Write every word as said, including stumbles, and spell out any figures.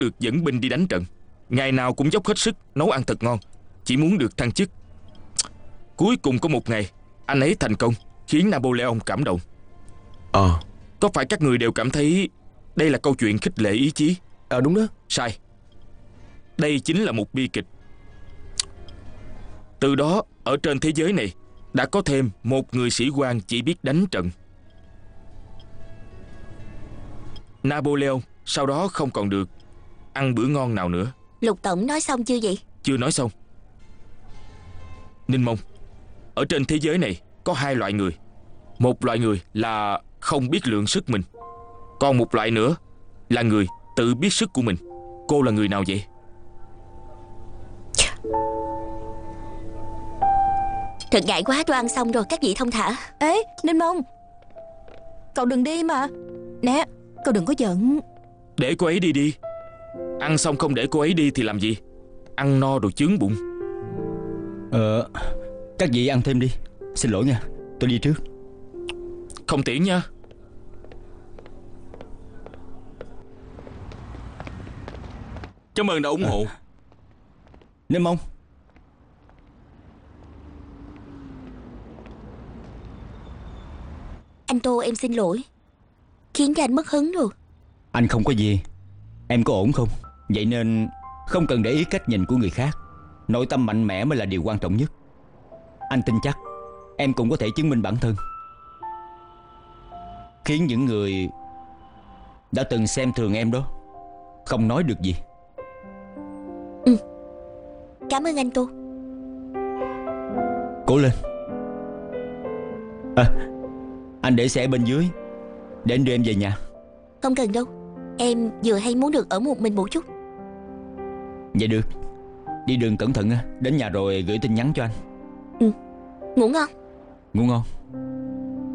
được dẫn binh đi đánh trận, ngày nào cũng dốc hết sức nấu ăn thật ngon, chỉ muốn được thăng chức. Cuối cùng có một ngày anh ấy thành công, khiến Napoleon cảm động. Ờ Có phải các người đều cảm thấy đây là câu chuyện khích lệ ý chí? Ờ đúng đó. Sai. Đây chính là một bi kịch. Từ đó ở trên thế giới này đã có thêm một người sĩ quan chỉ biết đánh trận. Napoleon sau đó không còn được ăn bữa ngon nào nữa. Lục tổng nói xong chưa vậy? Chưa nói xong. Ninh Mông, ở trên thế giới này có hai loại người. Một loại người là không biết lượng sức mình, còn một loại nữa là người tự biết sức của mình. Cô là người nào vậy? Thật ngại quá, tôi ăn xong rồi, các vị thông thả. Ê Ninh Mông, cậu đừng đi mà. Nè, cậu đừng có giận. Để cô ấy đi đi. Ăn xong không để cô ấy đi thì làm gì? Ăn no rồi chướng bụng. Ờ Các vị ăn thêm đi. Xin lỗi nha, tôi đi trước. Không tiễn nha. Cảm ơn đã ủng hộ. à, Ninh Mông. Anh Tô, em xin lỗi, khiến cho anh mất hứng rồi. Anh không có gì. Em có ổn không? Vậy nên không cần để ý cách nhìn của người khác. Nội tâm mạnh mẽ mới là điều quan trọng nhất. Anh tin chắc em cũng có thể chứng minh bản thân, khiến những người đã từng xem thường em đó không nói được gì. Ừ, cảm ơn anh Tô. Cố lên. À, anh để xe bên dưới để anh đưa em về nhà. Không cần đâu, em vừa hay muốn được ở một mình một chút. Vậy được. Đi đường cẩn thận á. Đến nhà rồi gửi tin nhắn cho anh. Ừ, ngủ ngon. Ngủ ngon.